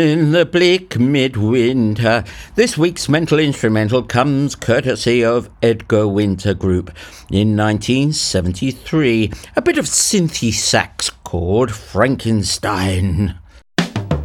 In the bleak midwinter, this week's mental instrumental comes courtesy of Edgar Winter Group. In 1973, a bit of synthy sax called Frankenstein.